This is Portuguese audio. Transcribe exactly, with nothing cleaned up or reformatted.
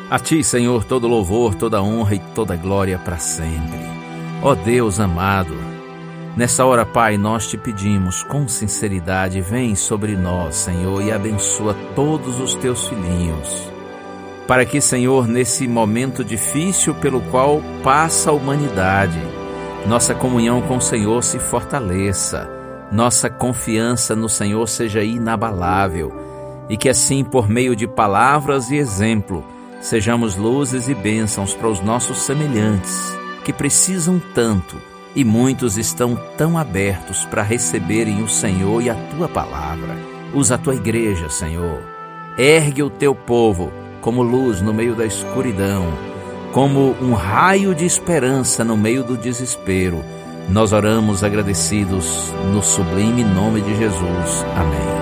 A Ti, Senhor, todo louvor, toda honra e toda glória para sempre. Ó Deus amado, nessa hora, Pai, nós Te pedimos com sinceridade, vem sobre nós, Senhor, e abençoa todos os Teus filhinhos, para que, Senhor, nesse momento difícil pelo qual passa a humanidade, nossa comunhão com o Senhor se fortaleça, nossa confiança no Senhor seja inabalável, e que assim, por meio de palavras e exemplo, sejamos luzes e bênçãos para os nossos semelhantes, que precisam tanto, e muitos estão tão abertos para receberem o Senhor e a Tua palavra. Usa a Tua igreja, Senhor. Ergue o Teu povo como luz no meio da escuridão, como um raio de esperança no meio do desespero. Nós oramos agradecidos no sublime nome de Jesus. Amém.